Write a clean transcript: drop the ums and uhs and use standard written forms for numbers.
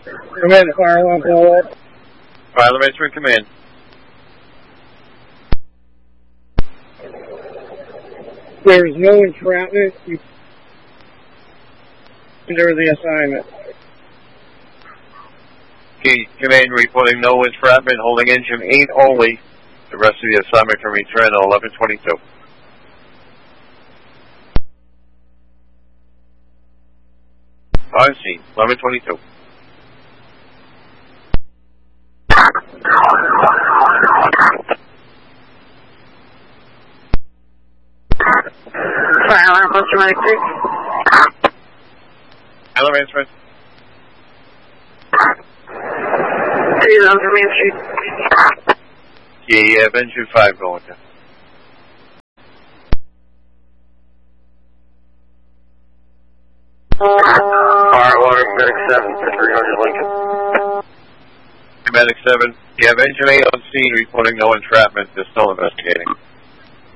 Command, fire 1 forward. Fire elementary command. There is no entrapment. Under the assignment. Key command reporting no entrapment, holding engine 8 only. The rest of the assignment can return at 11:22. On scene, 11:22. Fire alarm, post-traumatic 3. Tyler answering. 3000 for Main Street. Yeah, you have engine 5 going there. Fire alarm, medic 7, 300 Lincoln. Medic 7, you have engine 8 on scene reporting no entrapment. They're still investigating.